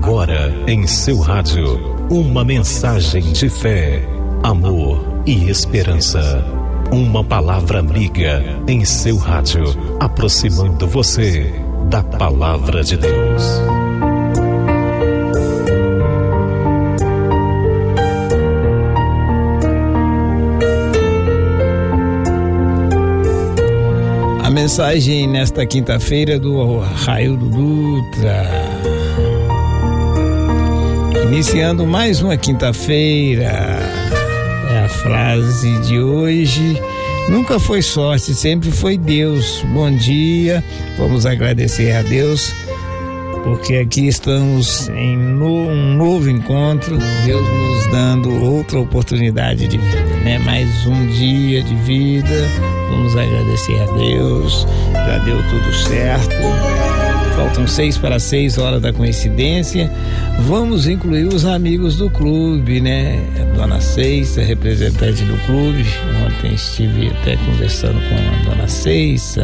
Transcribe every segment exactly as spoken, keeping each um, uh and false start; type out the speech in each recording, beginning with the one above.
Agora em seu rádio, uma mensagem de fé, amor e esperança. Uma palavra amiga em seu rádio, aproximando você da palavra de Deus. A mensagem nesta quinta-feira do Raildo Dutra. Iniciando mais uma quinta-feira, é a frase de hoje: nunca foi sorte, sempre foi Deus. Bom dia, vamos agradecer a Deus, porque aqui estamos em no, um novo encontro, Deus nos dando outra oportunidade de vida, né? Mais um dia de vida, vamos agradecer a Deus, já deu tudo certo. Faltam seis para seis horas da coincidência. Vamos incluir os amigos do clube, né? A Dona Ceissa, representante do clube. Ontem estive até conversando com a Dona Ceissa.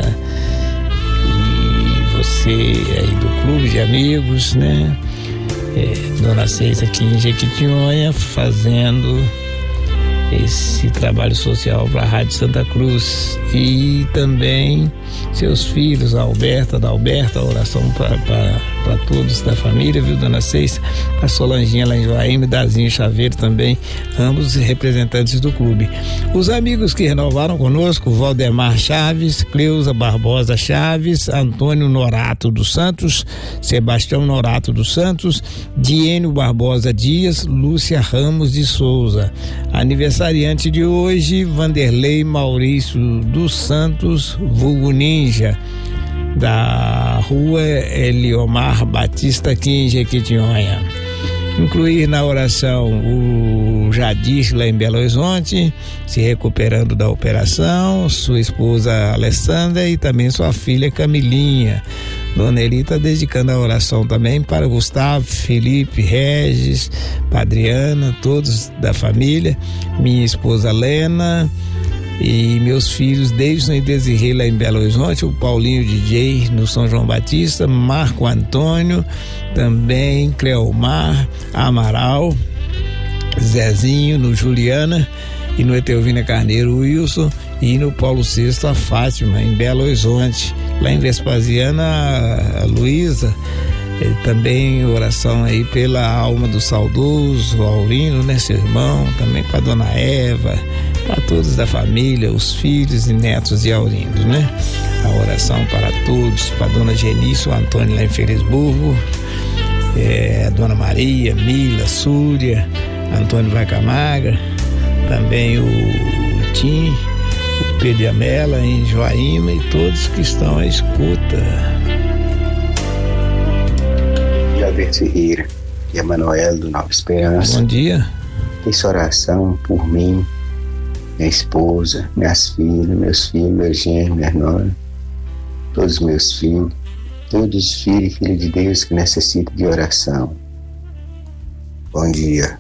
E você aí do clube de amigos, né? É, Dona Ceissa aqui em Jequitinhonha, fazendo esse trabalho social para a Rádio Santa Cruz. E também seus filhos, a Alberta, da Alberta, a oração para todos da família, viu, Dona Ceissa? A Solanginha lá em Joaíma, Dazinho Chaveiro também, ambos representantes do clube. Os amigos que renovaram conosco: Valdemar Chaves, Cleusa Barbosa Chaves, Antônio Norato dos Santos, Sebastião Norato dos Santos, Diênio Barbosa Dias, Lúcia Ramos de Souza. Aniversariante de hoje, Vanderlei Maurício dos Santos, vulgo Ninja, da rua Eliomar Batista, aqui em Jequitinhonha. Incluir na oração o Jadir, lá em Belo Horizonte, se recuperando da operação, sua esposa Alessandra e também sua filha Camilinha. Dona Eli está dedicando a oração também para Gustavo, Felipe, Regis, para Adriana, todos da família, minha esposa Lena e meus filhos Davidson e Desirê lá em Belo Horizonte, o Paulinho D J no São João Batista, Marco Antônio, também Cleomar, Amaral, Zezinho no Juliana e no Etelvina Carneiro, Wilson, e no Paulo sexto a Fátima em Belo Horizonte. Lá em Vespasiana, a Luísa, também oração aí pela alma do saudoso Aurino, né, seu irmão, também para Dona Eva, para todos da família, os filhos e netos de Aurindo, né? A oração para todos, para Dona Genice, o Antônio lá em Felisburgo, é, a Dona Maria, Mila, Súria, Antônio Vacamaga, também o Tim, o Pedro e a Mela em Joaíma e todos que estão à escuta. Alberto Ferreira e a Manoel do Nova Esperança. Bom dia. Essa oração por mim, minha esposa, minhas filhas, meus filhos, meus genros, minha nora, todos os meus filhos, todos os filhos e filhas de Deus que necessitam de oração. Bom dia.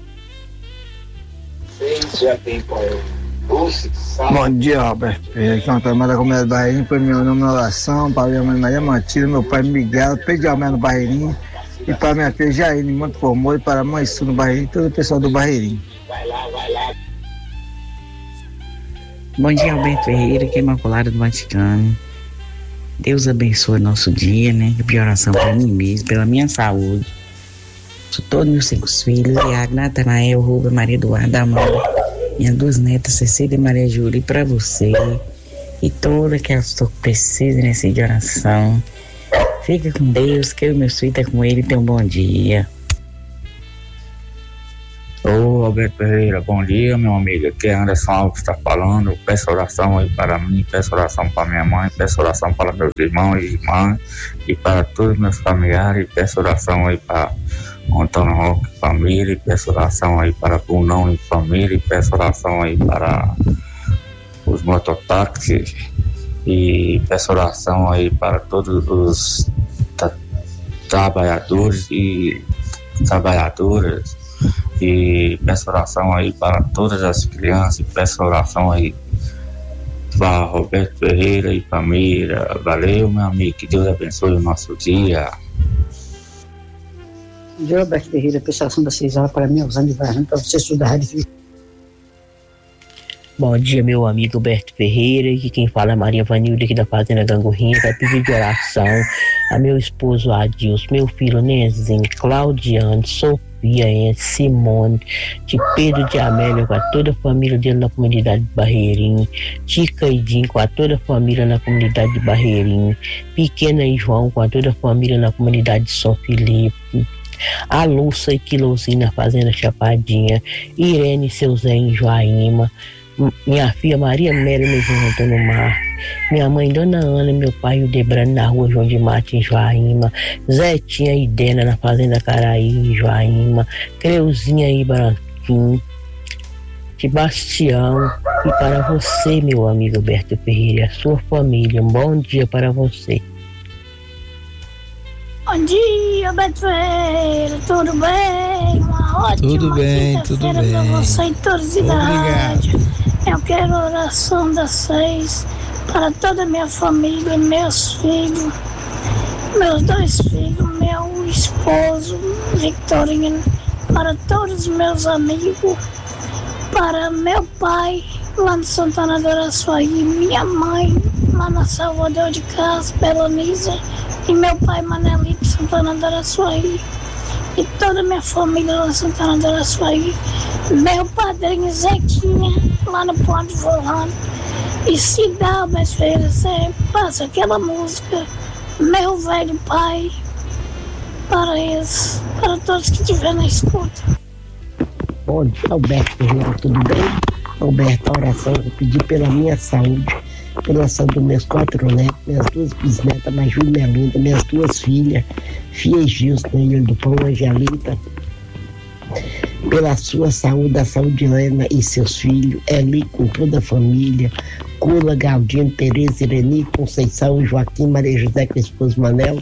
Bom dia, Roberto Ferreira. Aqui é uma turma da comunidade Barreirinho. Põe meu nome na oração para minha mãe Maria Matilde, meu pai Miguel, Pedro Almeida no Barreirinho, e para minha filha Jair, em Monte Formol, e para a mãe Su no Barreirinho, e todo o pessoal do Barreirinho. Vai lá, vai lá. Bom dia, Alberto Ferreira, que é Imaculada do Vaticano. Deus abençoe nosso dia, né? E oração para mim mesmo, pela minha saúde. Sou todos meus cinco filhos, Iago, Natanael, Rubem, Maria Eduarda, Amanda, minhas duas netas, Cecília e Maria Júlia, para você e todas aquelas pessoas que precisam nessa de oração. Fica com Deus, que eu e meus filhos estão com ele. Tenham um bom dia. Ô Alberto Ferreira, bom dia, meu amigo. Aqui é Anderson Alves que está falando. Peço oração aí para mim, peço oração para minha mãe, peço oração para meus irmãos e irmãs e para todos meus familiares. Peço oração aí para Antônio Roque e família, peço oração aí para Brunão e família, peço oração aí para os mototáxis e peço oração aí para todos os tra- trabalhadores e trabalhadoras e peço oração aí para todas as crianças e peço oração aí para Roberto Ferreira e família. Valeu, meu amigo, que Deus abençoe o nosso dia. de Roberto Ferreira, prestação das seis horas para mim, usando de varanda, para você estudar a rádio. Bom dia, meu amigo Berto Ferreira, aqui quem fala é Maria Vanilda, aqui da Fazenda Gangorrinha, vai pedir de oração a meu esposo Adilson, meu filho Nezinho, Claudiane, Sofia, Enzo, Simone, de Pedro de Amélia, com a toda a família dele na comunidade de Barreirinho, Tica e Dinho, com a toda a família na comunidade de Barreirinho, Pequena e João, com a toda a família na comunidade de São Filipe, a Lúcia e Quilozinho na Fazenda Chapadinha, Irene e seu Zé em Joaíma, minha filha Maria Mélia me juntou no mar, minha mãe Dona Ana, meu pai o Debrano na rua João de Mate em Joaíma, Zetinha e Dena na Fazenda Caraí em Joaíma, Creuzinha e Branquinho, Sebastião, e para você, meu amigo Berto Ferreira, e a sua família, um bom dia para você. Bom dia, Beto Ferreira, tudo bem? Uma ótima tudo bem, tudo bem. Para você e todos da rádio. Eu quero oração das seis para toda a minha família, meus filhos, meus dois filhos, meu esposo, Victorino, para todos os meus amigos, para meu pai, lá no Santana do Araçuaí, minha mãe, lá na Salvador de Castro, Belonisa, e meu pai Manelito, Santana do Araçuaí, e toda a minha família lá no Santana do Araçuaí, meu padrinho Zequinha, lá no Ponte Volante, e se dá, Beto Ferreira, você passa aquela música, meu velho pai, para eles, para todos que estiverem na escuta. Bom dia, Alberto Ferreira, tudo bem? Alberto, a oração, eu pedi pela minha saúde, pela saúde dos meus quatro netos, minhas duas bisnetas, Maju e Melinda, minhas duas filhas, Fia e Gilson, na Ilha do Pão, Angelita, pela sua saúde, a saúde de Helena e seus filhos, Eli com toda a família, Cula, Galdino, Tereza, Ireni, Conceição, Joaquim, Maria José com a esposa Manel,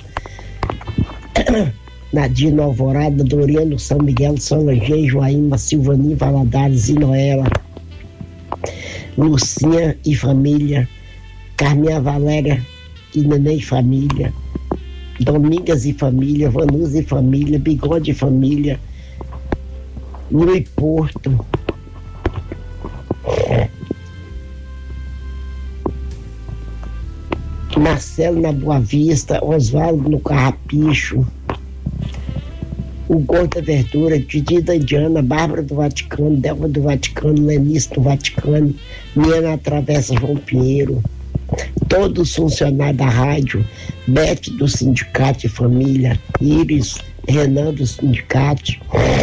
Nadine Alvorada, Doriano, São Miguel, São Lange, Joaíma, Silvani, Valadares e Noela, Lucinha e família, Carminha Valéria e Neném e família, Domingas e família, Vanusa e família, Bigode e família, Luiz Porto, Marcelo na Boa Vista, Oswaldo no Carrapicho, o Gordo da Verdura, Didi da Indiana, Bárbara do Vaticano, Delva do Vaticano, Lenice do Vaticano, Minha na Travessa João Pinheiro, todos os funcionários da rádio, Beth do Sindicato e Família, Iris, Renan do Sindicato,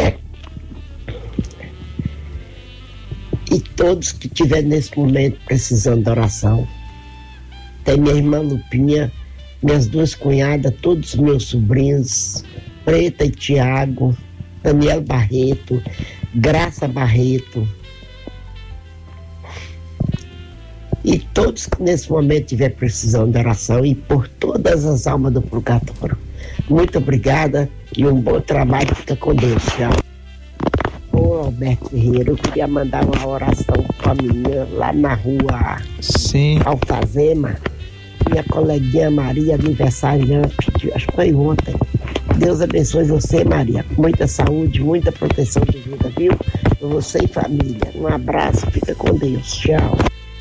e todos que estiverem nesse momento precisando de oração. Tem minha irmã Lupinha, minhas duas cunhadas, todos os meus sobrinhos, Preta e Tiago, Daniel Barreto, Graça Barreto, e todos que nesse momento estiver precisando de oração, e por todas as almas do purgatório. Muito obrigada e um bom trabalho. Fica com Deus. Tchau. Ô Alberto Ferreira, eu queria mandar uma oração para a menina lá na rua Sim. Alfazema, minha coleguinha Maria, aniversariante, acho que foi ontem. Deus abençoe você, Maria, com muita saúde, muita proteção de vida, viu? Para você e família. Um abraço, fica com Deus. Tchau.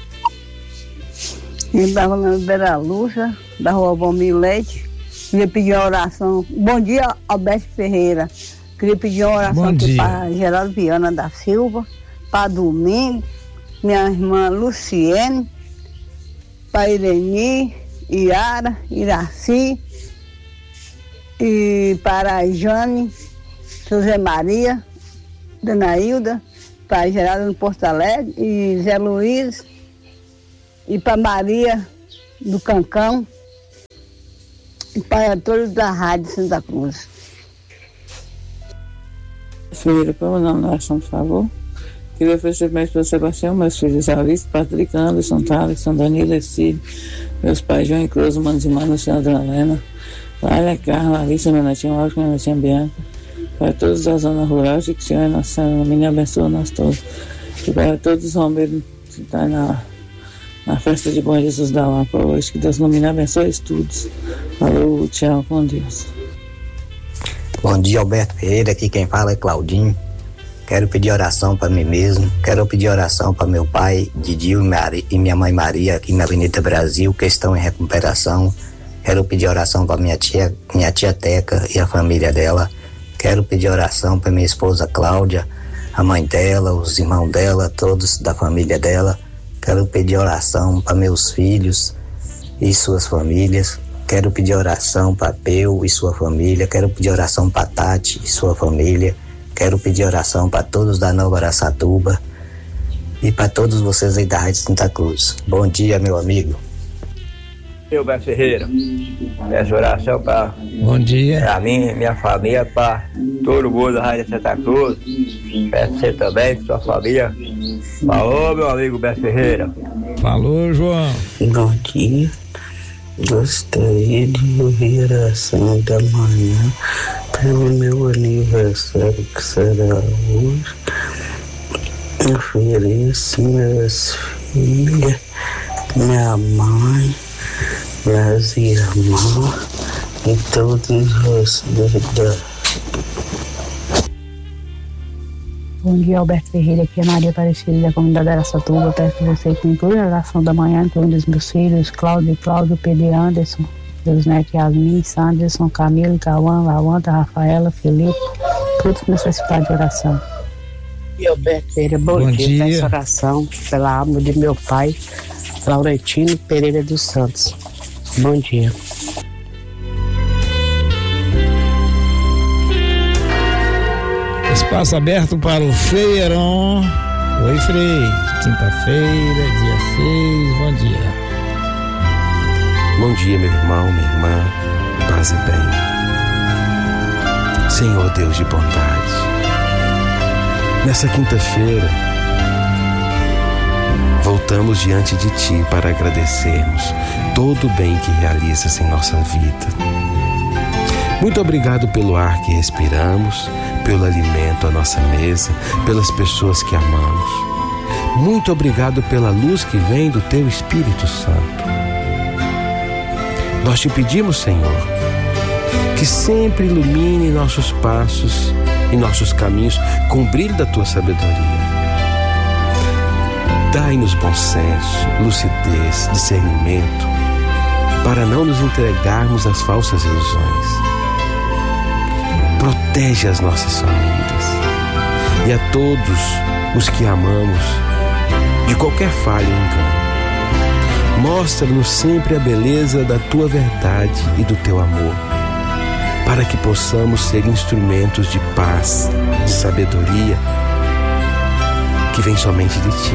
Eu estava na Beira Lucha, da rua Valmir Leite. Queria pedir uma oração. Bom dia, Alberto Ferreira. Queria pedir uma oração aqui para Geraldo Viana da Silva, para Domingo, minha irmã Luciene, para Ireni, Iara, Iraci, e para a Jane, José Maria, Dona Hilda, para Geraldo no Porto Alegre, e Zé Luiz, e para Maria do Cancão, e para todos da Rádio Santa Cruz. Filho, para o nome da oração, por favor. Queria oferecer para o Sebastião, meus filhos Alice, Patrick, Anderson, Thaleson, Danilo e Cid, meus pais João e Cruz, manos e manos, Luciana, Dona Helena, Lália, Carla, Alice, meu netinho, Lógico, minha netinha Bianca, para todos da zona rural, que o Senhor é nossa Senhora, me abençoa nós todos. E para todos os rombeiros que estão na, na festa de Bom Jesus da Lapa hoje, que Deus nos abençoe estudos. Falou, tchau, com Deus. Bom dia, Alberto Ferreira, aqui quem fala é Claudinho. Quero pedir oração para mim mesmo, quero pedir oração para meu pai, Didio e minha mãe Maria, aqui na Avenida Brasil, que estão em recuperação. Quero pedir oração para minha tia, minha tia Teca e a família dela. Quero pedir oração para minha esposa Cláudia, a mãe dela, os irmãos dela, todos da família dela. Quero pedir oração para meus filhos e suas famílias. Quero pedir oração para Peu e sua família. Quero pedir oração para Tati e sua família. Quero pedir oração para todos da Nova Araçatuba e para todos vocês aí da Rádio Santa Cruz. Bom dia, meu amigo. Eu, Beto Ferreira, peço oração para Bom dia. Para mim, minha família, para todo mundo da Rádio Santa Cruz. Peço você também, para sua família. Falou, meu amigo Beto Ferreira. Falou, João. Bom dia. Gostaria de ouvir a oração da manhã pelo meu aniversário, que será hoje. Ofereço minhas filhas, minha mãe, meus irmãos e todos os da. Bom dia, Alberto Ferreira, aqui é Maria Aparecida da comunidade Araçatuba. Peço que você que inclua a oração da manhã, incluindo os meus filhos, Cláudio, Cláudio, Pedro Anderson, meus netos Yasmin, Sanderson, Camilo, Cauã, Lawanda, Rafaela, Felipe, todos meus participantes de oração. E Alberto Ferreira, bom, bom dia. dia. Peço oração pela alma de meu pai, Laurentino Pereira dos Santos. Bom dia. Espaço aberto para o Frei Heron. Oi, Frei. Quinta-feira, dia seis. Bom dia. Bom dia, meu irmão, minha irmã. Paz e bem. Senhor Deus de bondade, nessa quinta-feira, voltamos diante de Ti para agradecermos todo o bem que realizas em nossa vida. Muito obrigado pelo ar que respiramos, pelo alimento à nossa mesa, pelas pessoas que amamos. Muito obrigado pela luz que vem do Teu Espírito Santo. Nós te pedimos, Senhor, que sempre ilumine nossos passos e nossos caminhos com o brilho da Tua sabedoria. Dai-nos bom senso, lucidez, discernimento, para não nos entregarmos às falsas ilusões. Protege as nossas famílias e a todos os que amamos de qualquer falha ou engano. Mostra-nos sempre a beleza da Tua verdade e do Teu amor, para que possamos ser instrumentos de paz, de sabedoria, que vem somente de Ti.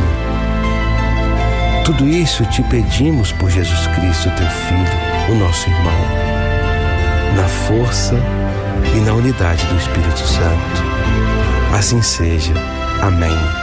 Tudo isso te pedimos por Jesus Cristo, Teu Filho, o nosso irmão, na força e na unidade do Espírito Santo. Assim seja. Amém.